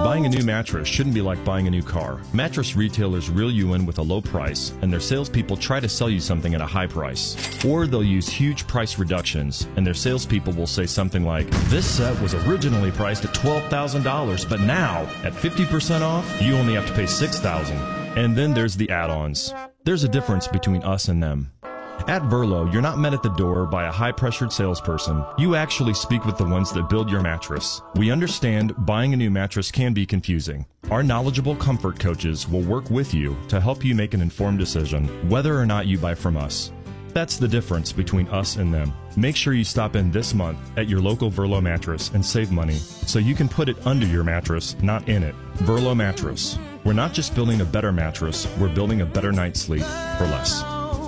Buying a new mattress shouldn't be like buying a new car. Mattress retailers reel you in with a low price, and their salespeople try to sell you something at a high price. Or they'll use huge price reductions, and their salespeople will say something like, "This set was originally priced at $12,000, but now, at 50% off, you only have to pay $6,000. And then there's the add-ons. There's a difference between us and them. At Verlo, you're not met at the door by a high-pressured salesperson. You actually speak with the ones that build your mattress. We understand buying a new mattress can be confusing. Our knowledgeable comfort coaches will work with you to help you make an informed decision whether or not you buy from us. That's the difference between us and them. Make sure you stop in this month at your local Verlo mattress and save money so you can put it under your mattress, not in it. Verlo Mattress. We're not just building a better mattress, we're building a better night's sleep for less.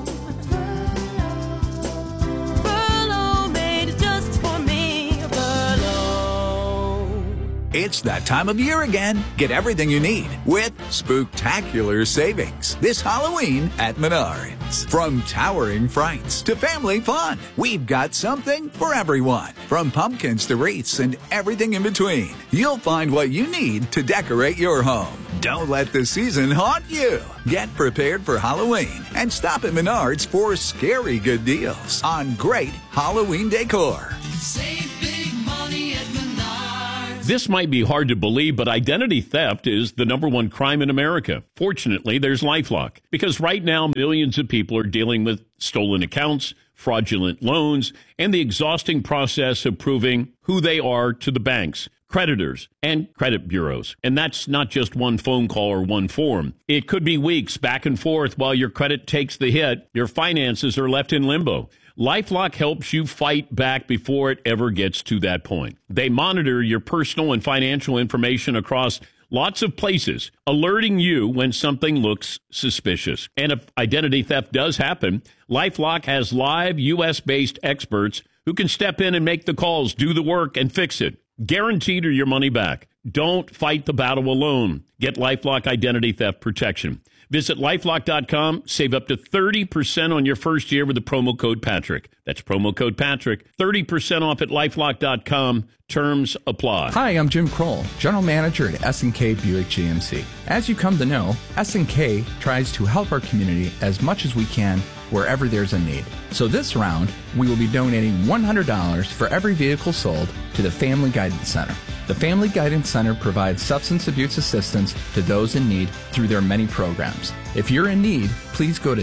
It's that time of year again. Get everything you need with spooktacular savings this Halloween at Menards. From towering frights to family fun, we've got something for everyone. From pumpkins to wreaths and everything in between, you'll find what you need to decorate your home. Don't let the season haunt you. Get prepared for Halloween and stop at Menards for scary good deals on great Halloween decor. Save big money at Menards. This might be hard to believe, but identity theft is the #1 crime in America. Fortunately, there's LifeLock, because right now millions of people are dealing with stolen accounts, fraudulent loans, and the exhausting process of proving who they are to the banks, creditors, and credit bureaus. And that's not just one phone call or one form. It could be weeks back and forth while your credit takes the hit. Your finances are left in limbo. LifeLock helps you fight back before it ever gets to that point. They monitor your personal and financial information across lots of places, alerting you when something looks suspicious. And if identity theft does happen, LifeLock has live U.S.-based experts who can step in and make the calls, do the work, and fix it. Guaranteed or your money back. Don't fight the battle alone. Get LifeLock Identity Theft Protection. Visit LifeLock.com. Save up to 30% on your first year with the promo code Patrick. That's promo code Patrick. 30% off at LifeLock.com. Terms apply. Hi, I'm Jim Kroll, General Manager at S&K Buick GMC. As you come to know, S&K tries to help our community as much as we can wherever there's a need. So this round, we will be donating $100 for every vehicle sold to the Family Guidance Center. The Family Guidance Center provides substance abuse assistance to those in need through their many programs. If you're in need, please go to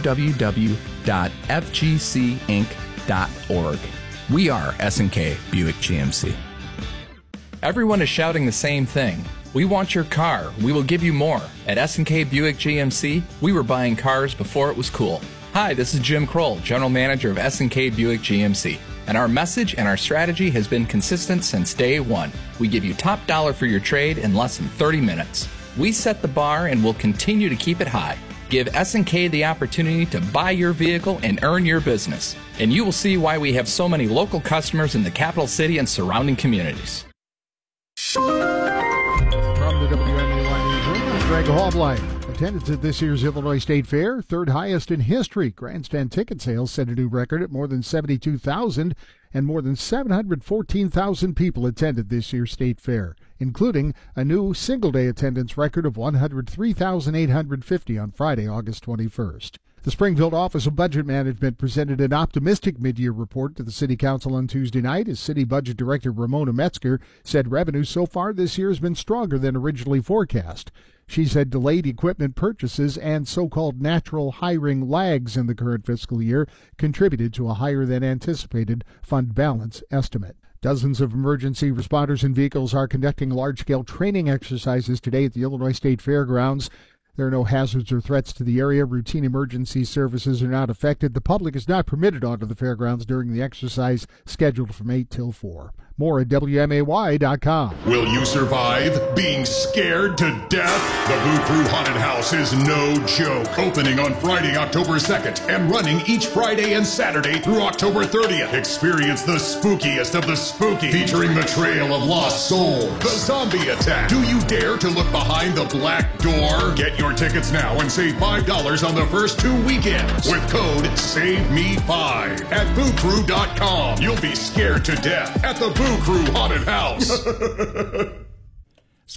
www.fgcinc.org. We are S&K Buick GMC. Everyone is shouting the same thing. We want your car. We will give you more. At S&K Buick GMC, we were buying cars before it was cool. Hi, this is Jim Kroll, General Manager of S&K Buick GMC. And our message and our strategy has been consistent since day one. We give you top dollar for your trade in less than 30 minutes. We set the bar and will continue to keep it high. Give S&K the opportunity to buy your vehicle and earn your business. And you will see why we have so many local customers in the capital city and surrounding communities. From the WMAY newsroom, I'm Greg Hallblein. Attendance at this year's Illinois State Fair, third highest in history. Grandstand ticket sales set a new record at more than 72,000, and more than 714,000 people attended this year's State Fair, including a new single-day attendance record of 103,850 on Friday, August 21st. The Springfield Office of Budget Management presented an optimistic mid-year report to the City Council on Tuesday night as City Budget Director Ramona Metzger said revenue so far this year has been stronger than originally forecast. She said delayed equipment purchases and so-called natural hiring lags in the current fiscal year contributed to a higher-than-anticipated fund balance estimate. Dozens of emergency responders and vehicles are conducting large-scale training exercises today at the Illinois State Fairgrounds. There are no hazards or threats to the area. Routine emergency services are not affected. The public is not permitted onto the fairgrounds during the exercise scheduled from 8 till 4. More at WMAY.com. Will you survive being scared to death? The Boo Crew Haunted House is no joke. Opening on Friday, October 2nd, and running each Friday and Saturday through October 30th. Experience the spookiest of the spooky, featuring the Trail of Lost Souls, the Zombie Attack. Do you dare to look behind the black door? Get your tickets now and save $5 on the first 2 weekends with code SAVEME5 at BooCrew.com. You'll be scared to death at the Boo Crew Haunted House.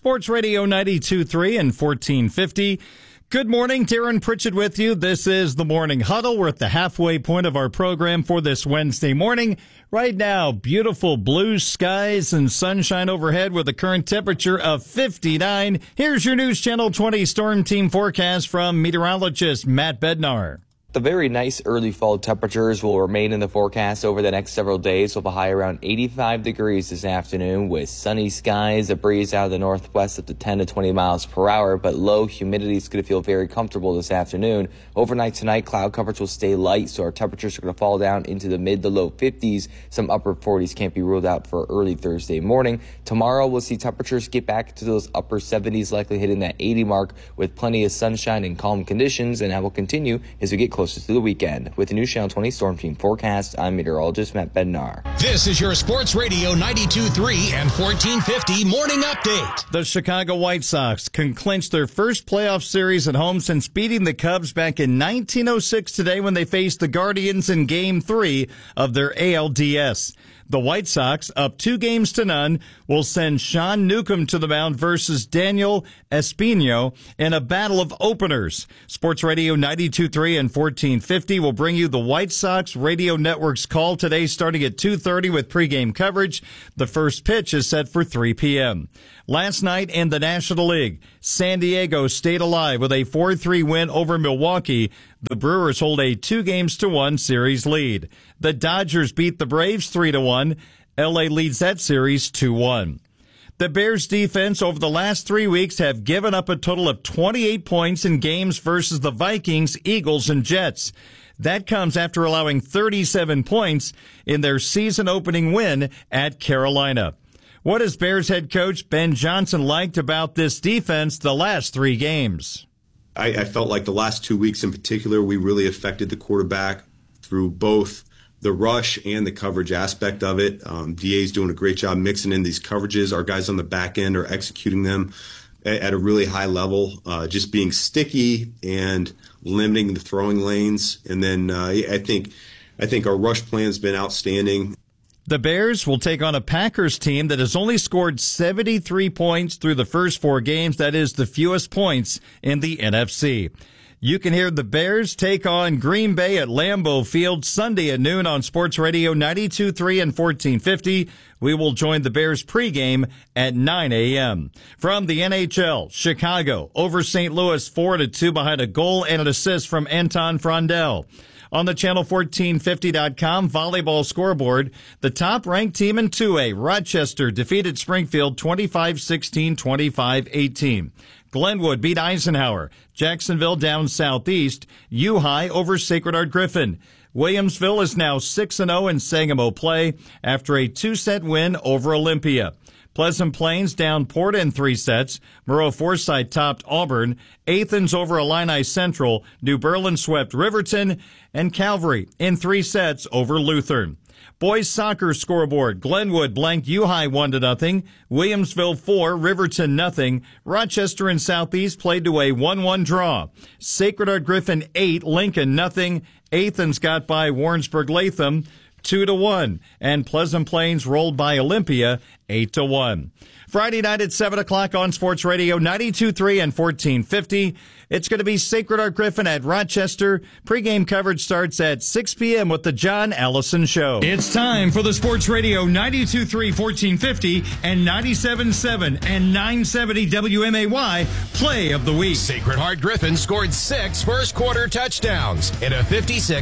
Sports Radio 92.3 and 1450. Good morning, Darren Pritchett with you. This is the Morning Huddle. We're at the halfway point of our program for this Wednesday morning. Right now, beautiful blue skies and sunshine overhead with a current temperature of 59. Here's your News Channel 20 Storm Team forecast from meteorologist Matt Bednar. The very nice early fall temperatures will remain in the forecast over the next several days, with a high around 85 degrees this afternoon, with sunny skies, a breeze out of the northwest up to 10 to 20 miles per hour, but low humidity is going to feel very comfortable this afternoon. Overnight tonight, cloud coverage will stay light, so our temperatures are going to fall down into the mid to low 50s. Some upper 40s can't be ruled out for early Thursday morning. Tomorrow, we'll see temperatures get back to those upper 70s, likely hitting that 80 mark, with plenty of sunshine and calm conditions, and that will continue as we get closer to the weekend. With the News Channel 20 Storm Team forecast, I'm meteorologist Matt Bednar. This is your Sports Radio 92.3 and 1450 morning update. The Chicago White Sox can clinch their first playoff series at home since beating the Cubs back in 1906 today when they faced the Guardians in Game 3 of their ALDS. The White Sox, up 2-0, will send Sean Newcomb to the mound versus Daniel Espino in a battle of openers. Sports Radio 92.3 and 1450 will bring you the White Sox Radio Network's call today starting at 2:30 with pregame coverage. The first pitch is set for 3 p.m. Last night in the National League, San Diego stayed alive with a 4-3 win over Milwaukee. The Brewers hold a 2-1 series lead. The Dodgers beat the Braves 3-1. LA leads that series 2-1. The Bears defense over the last 3 weeks have given up a total of 28 points in games versus the Vikings, Eagles, and Jets. That comes after allowing 37 points in their season-opening win at Carolina. What has Bears head coach Ben Johnson liked about this defense the last 3 games? I felt like the last 2 weeks in particular, we really affected the quarterback through both the rush and the coverage aspect of it. DA's doing a great job mixing in these coverages. Our guys on the back end are executing them at a really high level, just being sticky and limiting the throwing lanes. And then I think our rush plan has been outstanding. The Bears will take on a Packers team that has only scored 73 points through the first 4 games. That is the fewest points in the NFC. You can hear the Bears take on Green Bay at Lambeau Field Sunday at noon on Sports Radio 92.3 and 1450. We will join the Bears pregame at 9 a.m. From the NHL, Chicago over St. Louis 4-2 behind a goal and an assist from Anton Frondel. On the Channel1450.com volleyball scoreboard, the top-ranked team in 2A, Rochester, defeated Springfield 25-16, 25-18. Glenwood beat Eisenhower. Jacksonville down southeast. U-High over Sacred Heart Griffin. Williamsville is now 6-0 in Sangamo play after a 2-set win over Olympia. Pleasant Plains down Porta in 3 sets. Moreau-Forsyth topped Auburn. Athens over Illini Central. New Berlin swept Riverton. And Calvary in 3 sets over Lutheran. Boys soccer scoreboard. Glenwood blanked U-High 1-0. Williamsville 4, Riverton 0. Rochester and Southeast played to a 1-1 draw. Sacred Heart Griffin 8, Lincoln 0. Athens got by Warrensburg Latham 2-1, and Pleasant Plains rolled by Olympia 8-1. Friday night at 7 o'clock on Sports Radio 92.3 and 1450. It's going to be Sacred Heart Griffin at Rochester. Pre-game coverage starts at 6 p.m. with the John Allison Show. It's time for the Sports Radio 92.3, 1450 and 97.7 and 970 WMAY Play of the Week. Sacred Heart Griffin scored 6 first-quarter touchdowns in a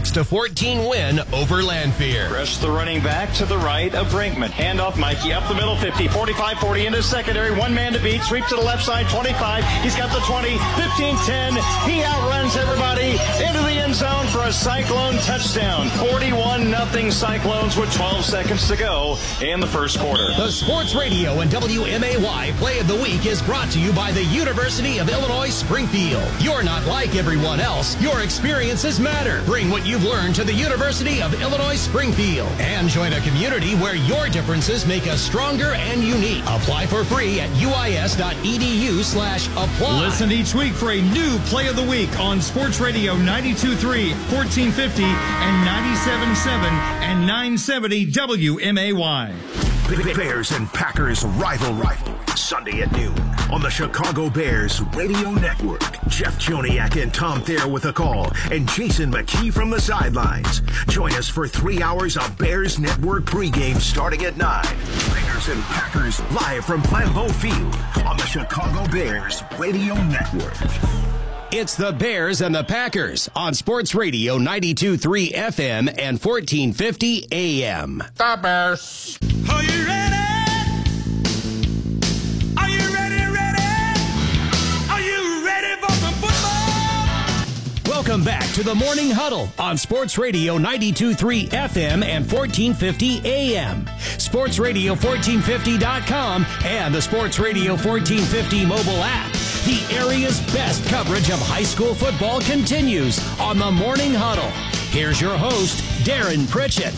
56-14 win over Lanphier. Press the running back to the right of Brinkman. Handoff Mikey up the middle, 50, 45, 40 into secondary. One man to beat. Sweep to the left side, 25. He's got the 20, 15, 10. He outruns everybody into the end zone for a Cyclone touchdown. 41-0 Cyclones with 12 seconds to go in the first quarter. The Sports Radio and WMAY Play of the Week is brought to you by the University of Illinois Springfield. You're not like everyone else. Your experiences matter. Bring what you've learned to the University of Illinois Springfield and join a community where your differences make us stronger and unique. Apply for free at uis.edu/apply. Listen each week for a new Play of the Week on Sports Radio 92.3, 1450 and 97.7 and 970 WMAY. Bears and Packers rivalry. Sunday at noon on the Chicago Bears Radio Network. Jeff Joniak and Tom Thayer with a call and Jason McKee from the sidelines. Join us for 3 hours of Bears Network pregame starting at 9. Bears and Packers live from Flambeau Field on the Chicago Bears Radio Network. It's the Bears and the Packers on Sports Radio 92.3 FM and 1450 AM. The Bears. Are you ready? Are you ready? Are you ready for some football? Welcome back to the Morning Huddle on Sports Radio 92.3 FM and 1450 AM. SportsRadio1450.com and the Sports Radio 1450 mobile app. The area's best coverage of high school football continues on the Morning Huddle. Here's your host, Darren Pritchett.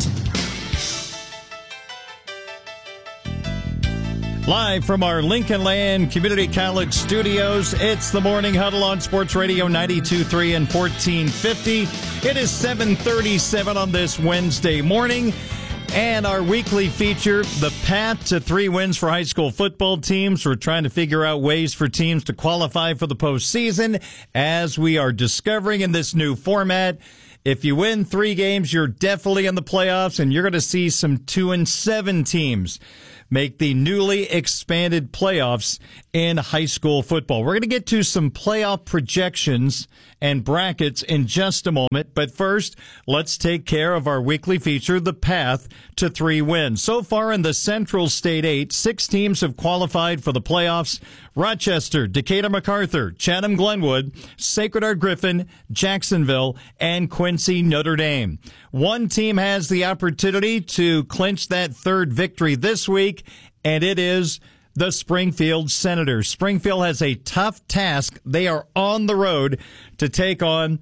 Live from our Lincoln Land Community College studios, it's the Morning Huddle on Sports Radio 92.3 and 1450. It is 7:37 on this Wednesday morning. And our weekly feature, the path to 3 wins for high school football teams. We're trying to figure out ways for teams to qualify for the postseason as we are discovering in this new format. If you win 3 games, you're definitely in the playoffs, and you're going to see some 2-7 teams make the newly expanded playoffs in high school football. We're going to get to some playoff projections and brackets in just a moment. But first, let's take care of our weekly feature, the path to 3 wins. So far in the Central State 8, 6 teams have qualified for the playoffs. Rochester, Decatur MacArthur, Chatham Glenwood, Sacred Heart Griffin, Jacksonville, and Quincy Notre Dame. 1 team has the opportunity to clinch that 3rd victory this week, and it is the Springfield Senators. Springfield has a tough task. They are on the road to take on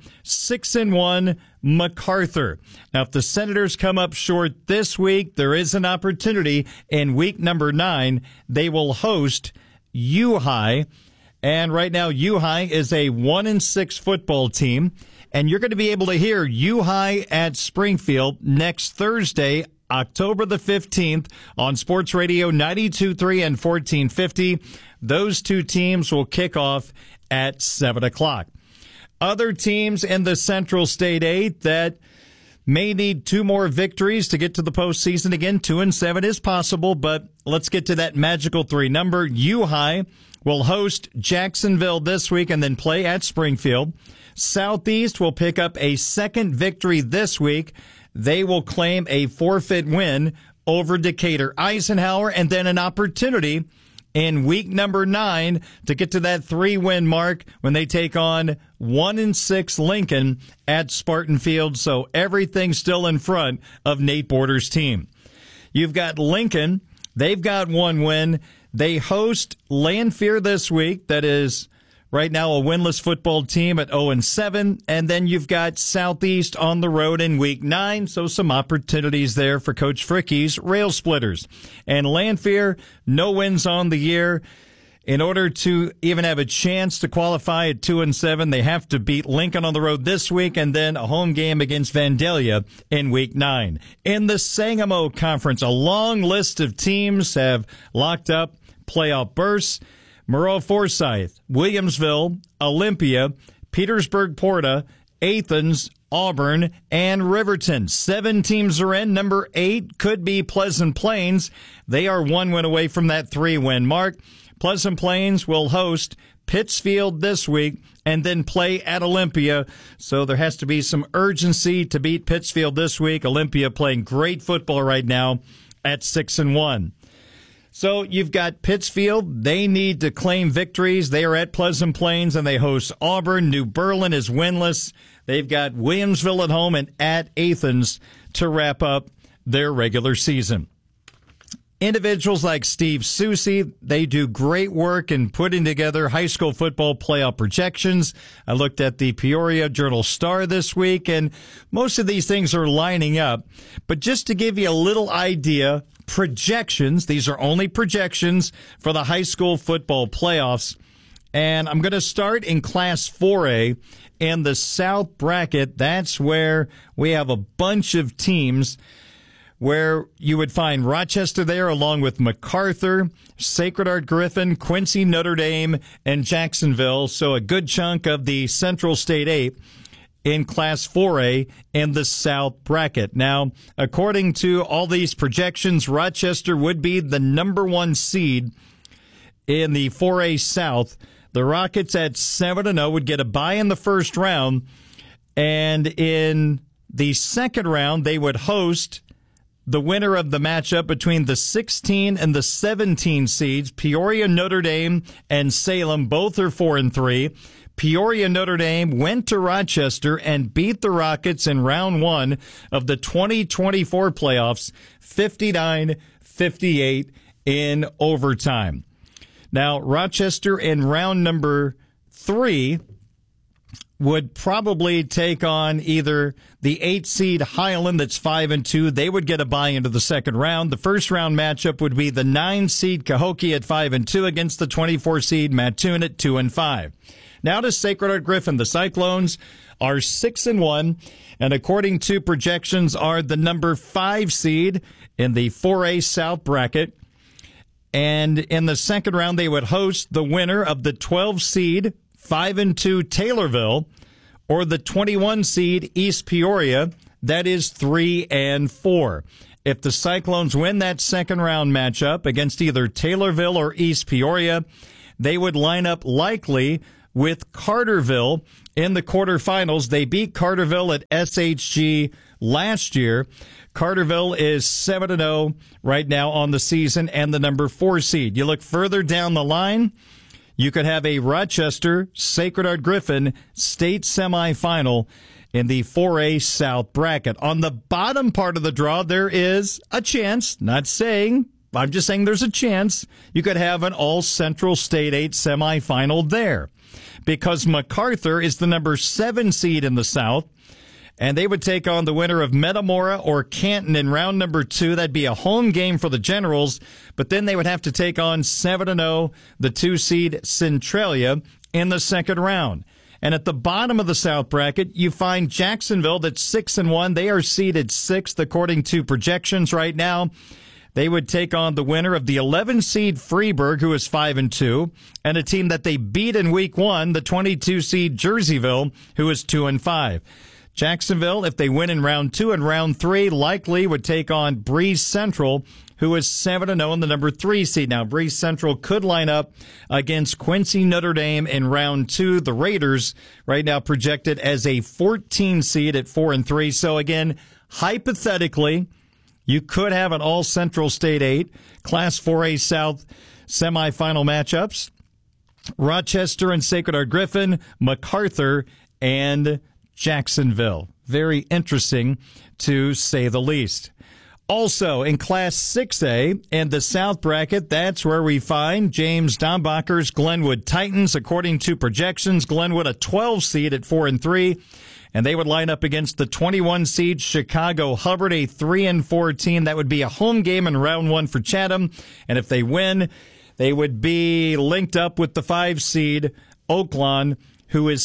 6-1 MacArthur. Now, if the Senators come up short this week, there is an opportunity in week number 9. They will host U-High. And right now, U-High is a 1-6 football team. And you're going to be able to hear U-High at Springfield next Thursday, October the 15th on Sports Radio 92.3 and 1450. Those 2 teams will kick off at 7 o'clock. Other teams in the Central State 8 that may need 2 more victories to get to the postseason. Again, 2-7 is possible, but let's get to that magical 3 number. U-High will host Jacksonville this week and then play at Springfield. Southeast will pick up a 2nd victory this week. They will claim a forfeit win over Decatur Eisenhower, and then an opportunity in week number 9 to get to that 3-win mark when they take on 1-6 Lincoln at Spartan Field. So everything's still in front of Nate Borders' team. You've got Lincoln. They've got 1 win. They host Lanphier this week. That is right now a winless football team at 0-7. And then you've got Southeast on the road in week 9. So some opportunities there for Coach Fricke's Rail Splitters. And Lanphier, no wins on the year. In order to even have a chance to qualify at 2-7, they have to beat Lincoln on the road this week and then a home game against Vandalia in week 9. In the Sangamo Conference, a long list of teams have locked up playoff berths. Moreau Forsyth, Williamsville, Olympia, Petersburg Porta, Athens, Auburn, and Riverton. 7 teams are in. Number 8 could be Pleasant Plains. They are 1 win away from that 3-win mark. Pleasant Plains will host Pittsfield this week and then play at Olympia. So there has to be some urgency to beat Pittsfield this week. Olympia playing great football right now at 6-1. So you've got Pittsfield. They need to claim victories. They are at Pleasant Plains, and they host Auburn. New Berlin is winless. They've got Williamsville at home and at Athens to wrap up their regular season. Individuals like Steve Susie, they do great work in putting together high school football playoff projections. I looked at the Peoria Journal-Star this week, and most of these things are lining up. But just to give you a little idea, projections, these are only projections for the high school football playoffs. And I'm going to start in Class 4A in the South bracket. That's where we have a bunch of teams. where you would find Rochester there along with MacArthur, Sacred Heart Griffin, Quincy, Notre Dame, and Jacksonville. So a good chunk of the Central State 8 in Class 4A in the South bracket. Now, according to all these projections, Rochester would be the number 1 seed in the 4A South. The Rockets at 7-0 would get a bye in the first round, and in the second round, they would host the winner of the matchup between the 16 and the 17 seeds. Peoria, Notre Dame, and Salem both are 4-3. Peoria Notre Dame went to Rochester and beat the Rockets in round 1 of the 2024 playoffs, 59-58 in overtime. Now, Rochester in round number 3 would probably take on either the 8 seed Highland that's 5-2. They would get a bye into the second round. The first round matchup would be the 9 seed Cahokia at 5-2 against the 24 seed Mattoon at 2-5. Now to Sacred Heart Griffin. The Cyclones are 6-1, and according to projections are the number 5 seed in the 4A South bracket. And in the second round, they would host the winner of the 12 seed 5-2 Taylorville or the 21 seed East Peoria. That is 3-4. If the Cyclones win that second round matchup against either Taylorville or East Peoria, they would line up likely with Carterville in the quarterfinals. They beat Carterville at SHG last year. Carterville is 7-0 right now on the season and the number 4 seed. You look further down the line, you could have a Rochester Sacred Heart Griffin state semifinal in the 4A South bracket. On the bottom part of the draw, there is a chance, I'm just saying there's a chance you could have an all-Central State 8 semifinal there, because MacArthur is the number 7 seed in the South, and they would take on the winner of Metamora or Canton in round number 2. That'd be a home game for the Generals, but then they would have to take on 7-0, the 2 seed Centralia in the second round. And at the bottom of the South bracket, you find Jacksonville that's 6-1. They are seeded 6th according to projections right now. They would take on the winner of the 11 seed Freeburg, who is 5-2, and a team that they beat in week 1, the 22 seed Jerseyville, who is 2-5. Jacksonville, if they win in round 2 and round 3, likely would take on Breeze Central, who is 7-0 in the number 3 seed. Now, Breeze Central could line up against Quincy Notre Dame in round 2. The Raiders right now projected as a 14 seed at 4-3. So again, hypothetically, you could have an all-Central State 8, Class 4A South semifinal matchups. Rochester and Sacred Heart Griffin, MacArthur, and Jacksonville. Very interesting, to say the least. Also, in Class 6A, in the South bracket, that's where we find James Dombacher's Glenwood Titans. According to projections, Glenwood a 12 seed at 4-3. And they would line up against the 21 seed Chicago Hubbard, a 3-4 team. That would be a home game in round 1 for Chatham. And if they win, they would be linked up with the 5 seed Oaklawn, who is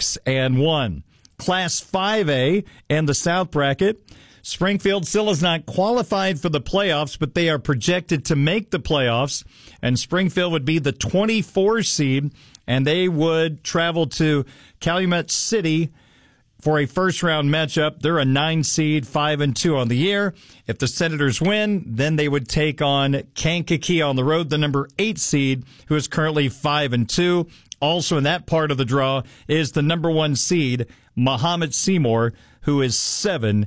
6-1. Class 5A in the South bracket, Springfield still has not qualified for the playoffs, but they are projected to make the playoffs. And Springfield would be the 24 seed, and they would travel to Calumet City for a first-round matchup. They're a 9 seed, 5-2 on the year. If the Senators win, then they would take on Kankakee on the road, the number 8 seed, who is currently 5-2. Also in that part of the draw is the number 1 seed, Muhammad Seymour, who is 7-0.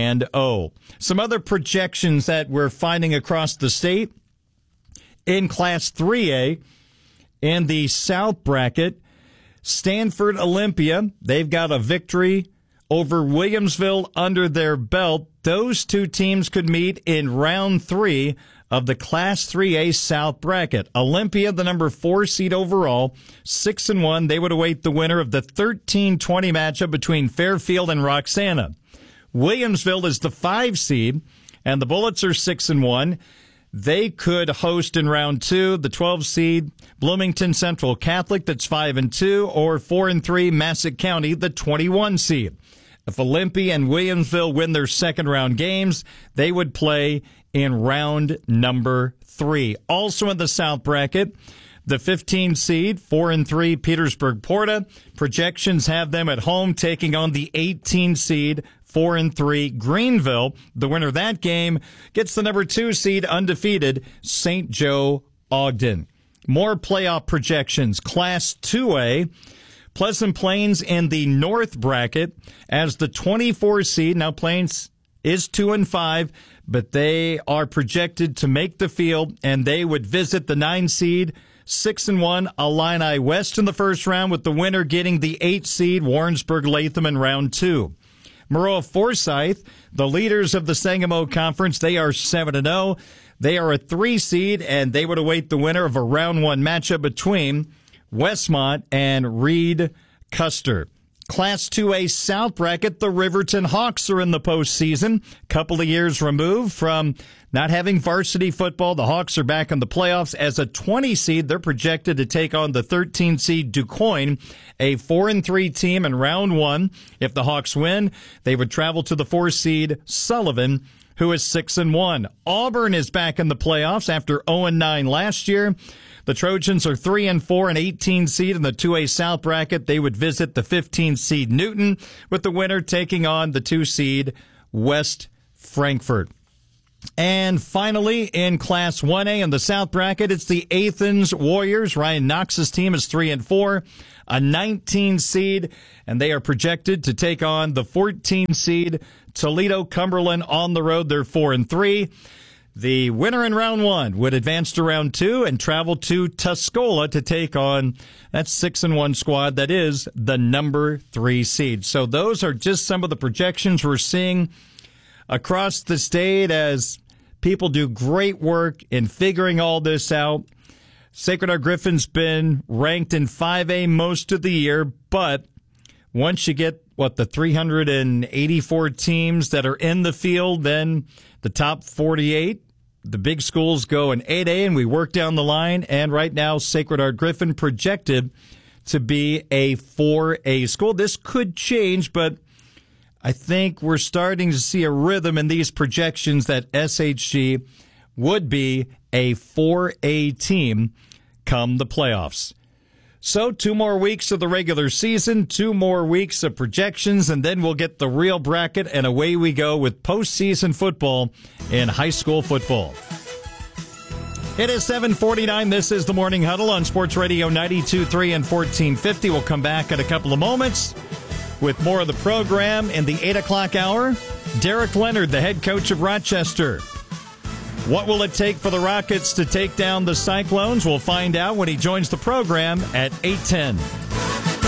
Some other projections that we're finding across the state. In Class 3A, in the South bracket, Stanford Olympia, they've got a victory over Williamsville under their belt. Those two teams could meet in round 3 of the Class 3A South bracket. Olympia, the number 4 seed overall, 6-1. They would await the winner of the 13-20 matchup between Fairfield and Roxana. Williamsville is the 5 seed, and the Bullets are 6-1. They could host in round 2 the 12 seed Bloomington Central Catholic, that's 5-2, or 4-3 Massac County, the 21 seed. If Olympia and Williamsville win their second-round games, they would play in round number 3. Also in the South bracket, the 15 seed, 4-3 Petersburg Porta. Projections have them at home taking on the 18 seed, 4-3 Greenville. The winner of that game gets the number 2 seed, undefeated St. Joe Ogden. More playoff projections. Class 2A, Pleasant Plains in the North bracket as the 24 seed. Now Plains is 2-5, but they are projected to make the field, and they would visit the 9 seed, 6-1 Illini West in the first round, with the winner getting the 8 seed Warrensburg Latham in round 2. Maroa Forsyth, the leaders of the Sangamo Conference, they are 7-0. They are a 3 seed, and they would await the winner of a round 1 matchup between Westmont and Reed Custer. Class 2A South bracket, the Riverton Hawks are in the postseason. Couple of years removed from not having varsity football, the Hawks are back in the playoffs. As a 20 seed, they're projected to take on the 13 seed DuQuoin, a 4-3 team in round 1. If the Hawks win, they would travel to the 4 seed Sullivan, who is 6-1. Auburn is back in the playoffs after 0-9 last year. The Trojans are 3-4, an 18 seed in the 2A South bracket. They would visit the 15 seed Newton, with the winner taking on the 2 seed West Frankfort. And finally, in Class 1A in the South bracket, it's the Athens Warriors. Ryan Knox's team is 3-4, a 19 seed, and they are projected to take on the 14 seed Toledo Cumberland on the road. They're 4-3. The winner in round 1 would advance to round 2 and travel to Tuscola to take on that 6-1 squad that is the number 3 seed. So those are just some of the projections we're seeing across the state as people do great work in figuring all this out. Sacred Heart Griffin's been ranked in 5A most of the year, but once you get, the 384 teams that are in the field, then the top 48, the big schools go in 8A, and we work down the line. And right now, Sacred Heart Griffin projected to be a 4A school. This could change, but I think we're starting to see a rhythm in these projections that SHG would be a 4A team come the playoffs. So 2 more weeks of the regular season, 2 more weeks of projections, and then we'll get the real bracket, and away we go with postseason football in high school football. It is 7:49. This is the Morning Huddle on Sports Radio 92.3 and 1450. We'll come back in a couple of moments with more of the program in the 8 o'clock hour. Derek Leonard, the head coach of Rochester. What will it take for the Rockets to take down the Cyclones? We'll find out when he joins the program at 8:10.